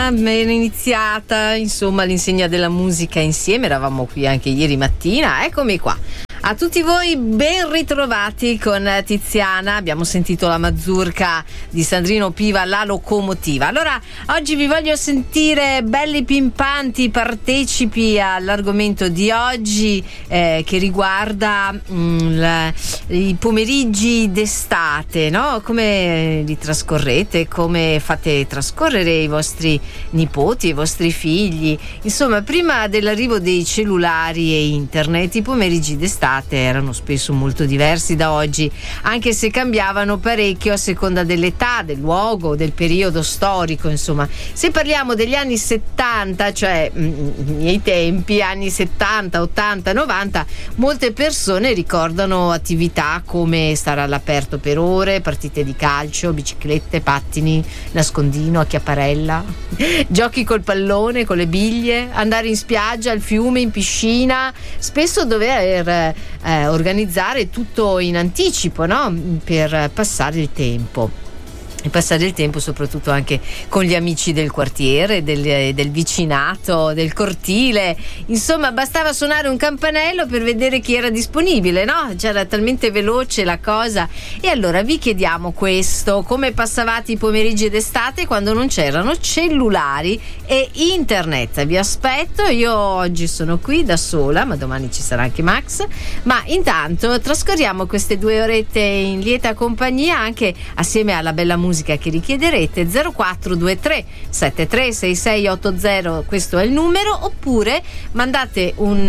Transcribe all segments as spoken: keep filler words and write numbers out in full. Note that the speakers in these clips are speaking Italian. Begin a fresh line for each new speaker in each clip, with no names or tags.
Ben iniziata, insomma, l'insegna della musica insieme, eravamo qui anche ieri mattina, eccomi qua. A tutti voi ben ritrovati con Tiziana, abbiamo sentito la mazurka di Sandrino Piva, La Locomotiva. Allora, oggi vi voglio sentire belli pimpanti, partecipi all'argomento di oggi eh, che riguarda mh, la, i pomeriggi d'estate, no? Come li trascorrete, come fate trascorrere i vostri nipoti, i vostri figli. Insomma, prima dell'arrivo dei cellulari e internet, i pomeriggi d'estate erano spesso molto diversi da oggi, anche se cambiavano parecchio a seconda dell'età, del luogo, del periodo storico. Insomma, se parliamo degli anni settanta, cioè i miei tempi, anni settanta, ottanta, novanta, molte persone ricordano attività come stare all'aperto per ore, partite di calcio, biciclette, pattini, nascondino, acchiapparella, giochi col pallone, con le biglie, andare in spiaggia, al fiume, in piscina, spesso dover Eh, organizzare tutto in anticipo, no? Per passare il tempo. E passare il tempo soprattutto anche con gli amici del quartiere, del, del vicinato, del cortile. Insomma, bastava suonare un campanello per vedere chi era disponibile, no? C'era talmente veloce la cosa. E allora vi chiediamo questo: come passavate i pomeriggi d'estate quando non c'erano cellulari e internet? Vi aspetto, io oggi sono qui da sola, ma domani ci sarà anche Max. Ma intanto trascorriamo queste due orette in lieta compagnia, anche assieme alla bella musica che richiederete. Zero quattro due tre sette tre sei sei otto zero, questo è il numero, oppure mandate un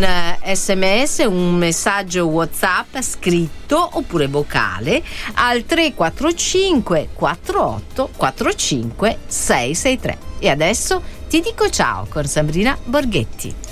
sms, un messaggio WhatsApp scritto oppure vocale al tre quattro cinque quattro otto quattro cinque sei sei tre. E adesso ti dico ciao con Sabrina Borghetti.